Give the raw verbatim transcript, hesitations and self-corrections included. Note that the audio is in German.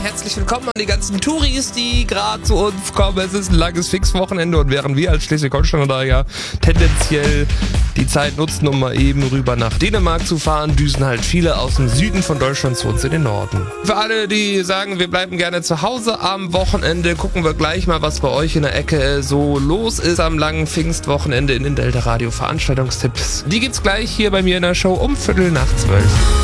herzlich willkommen an die ganzen Touris, die gerade zu uns kommen. Es ist ein langes Fixwochenende und während wir als Schleswig-Holsteiner da ja tendenziell die Zeit nutzen, um mal eben rüber nach Dänemark zu fahren, düsen halt viele aus dem Süden von Deutschland zu uns in den Norden. Für alle, die sagen, wir bleiben gerne zu Hause am Wochenende, gucken wir gleich mal, was bei euch in der Ecke so los ist am langen Pfingstwochenende in den Delta Radio Veranstaltungstipps. Die gibt's gleich hier bei mir in der Show um Viertel nach zwölf.